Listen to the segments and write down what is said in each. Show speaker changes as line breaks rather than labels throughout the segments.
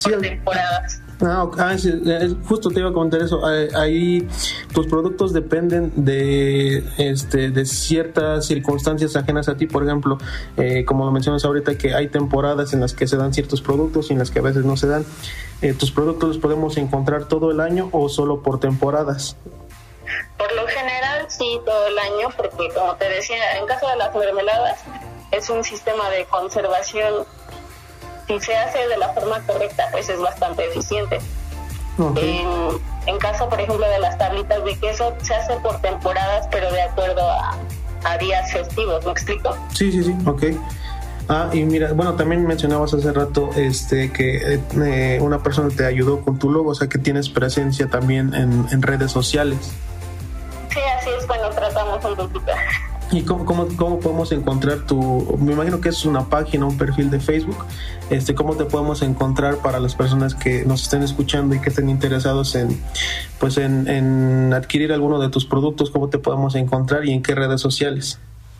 por temporadas.
Sí, justo te iba a comentar eso. Ahí tus productos dependen de ciertas circunstancias ajenas a ti. Por ejemplo, como lo mencionas ahorita, que hay temporadas en las que se dan ciertos productos y en las que a veces no se dan. ¿Tus productos los podemos encontrar todo el año o solo por temporadas?
Por lo general sí, todo el año, porque como te decía, en caso de las mermeladas es un sistema de conservación. Si se hace de la forma correcta, pues es bastante eficiente.
Okay.
En caso, por ejemplo, de las tablitas de queso, se hace por temporadas, pero de acuerdo a días festivos, ¿me explico?
Sí, ok. Y mira, bueno, también mencionabas hace rato que una persona te ayudó con tu logo, o sea que tienes presencia también en redes sociales.
Sí, así es, bueno, tratamos un poquito.
¿Y cómo podemos encontrar me imagino que es una página, un perfil de Facebook, cómo te podemos encontrar para las personas que nos estén escuchando y que estén interesados en adquirir alguno de tus productos? ¿Cómo te podemos encontrar y en qué redes sociales?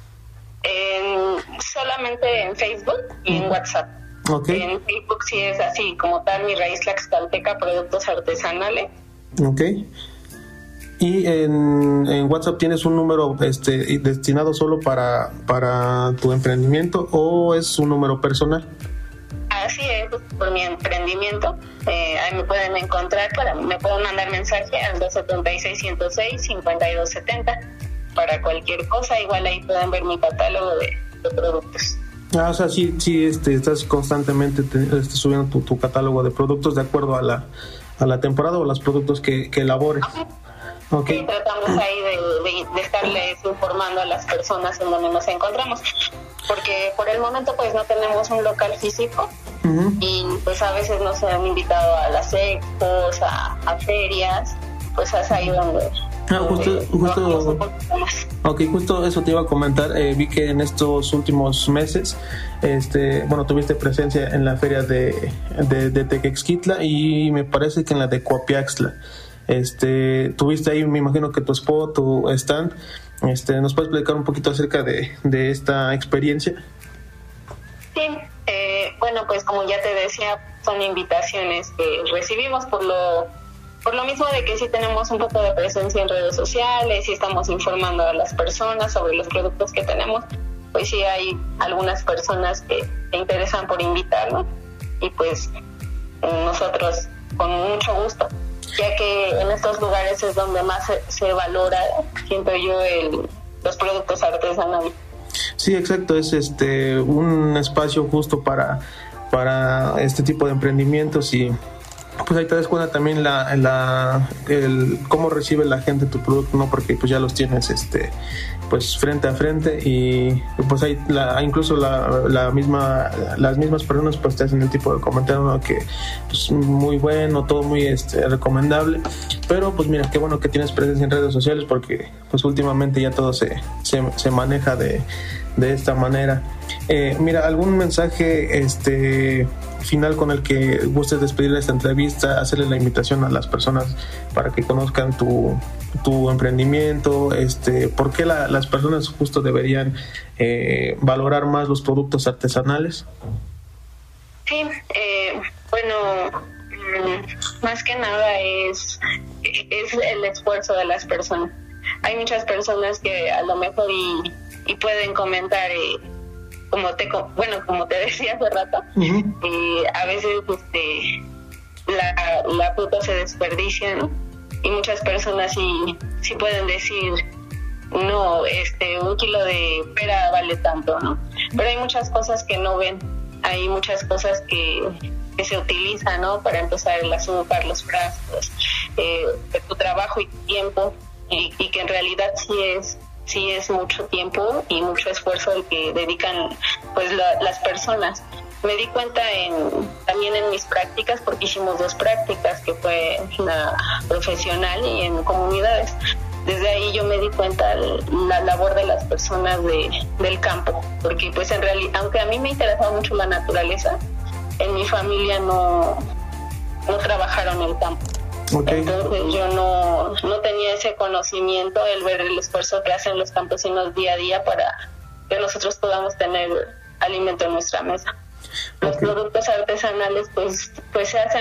Solamente en Facebook y en WhatsApp.
Okay.
En Facebook sí es así, como tal, Mi Raíz Tlaxcalteca, productos artesanales.
Okay. Y en WhatsApp tienes un número destinado solo para tu emprendimiento, o es un número personal?
Así es, por mi emprendimiento. Ahí me pueden encontrar, me pueden mandar mensaje al 276-106-5270 para cualquier cosa. Igual ahí pueden ver mi catálogo de productos.
O sea, sí, estás constantemente subiendo tu catálogo de productos de acuerdo a la temporada o los productos que elabores. Okay.
Sí, tratamos ahí de estarles informando a las personas en donde nos encontramos, porque por el momento pues no tenemos un local físico. Uh-huh. Y pues a veces nos han invitado a las expos, a ferias, pues es ahí donde
justo eso te iba a comentar. Vi que en estos últimos meses tuviste presencia en la feria de Tequexquitla y me parece que en la de Coapiaxtla. Tuviste ahí, me imagino que tu spot, tu stand. ¿Nos puedes explicar un poquito acerca de esta experiencia?
Sí, bueno, pues como ya te decía, son invitaciones que recibimos por lo mismo de que sí tenemos un poco de presencia en redes sociales y estamos informando a las personas sobre los productos que tenemos. Pues sí hay algunas personas que se interesan por invitarnos y pues nosotros con mucho gusto, ya que en estos lugares es donde más se valora, siento yo, los productos artesanales.
Sí, exacto, es un espacio justo para este tipo de emprendimientos y pues ahí te das cuenta también cómo recibe la gente tu producto, ¿no? Porque pues ya los tienes pues frente a frente y pues ahí incluso las mismas personas pues te hacen el tipo de comentario, ¿no? Que pues muy bueno, todo muy recomendable, pero pues mira, qué bueno que tienes presencia en redes sociales porque pues últimamente ya todo se maneja de esta manera. Mira, ¿algún mensaje final con el que gustes despedir esta entrevista, hacerle la invitación a las personas para que conozcan tu emprendimiento? ¿Por qué las personas justo deberían valorar más los productos artesanales?
Sí, bueno, más que nada es el esfuerzo de las personas. Hay muchas personas que a lo mejor y pueden comentar como te decía hace rato, uh-huh. A veces la fruta se desperdicia, ¿no? Y muchas personas sí pueden decir, no, 1 kilo de pera vale tanto, ¿no? Pero hay muchas cosas que no ven, hay muchas cosas que se utilizan, ¿no? Para empezar, el azúcar, los frascos, tu trabajo y tu tiempo, y que en realidad sí es mucho tiempo y mucho esfuerzo el que dedican pues las personas. Me di cuenta también en mis prácticas, porque hicimos 2 prácticas, que fue la profesional y en comunidades. Desde ahí yo me di cuenta la labor de las personas del campo, porque pues en realidad, aunque a mí me interesaba mucho la naturaleza, en mi familia no trabajaron el campo. Okay. Entonces yo no tenía ese conocimiento, el ver el esfuerzo que hacen los campesinos día a día para que nosotros podamos tener alimento en nuestra mesa. Los productos artesanales pues se hacen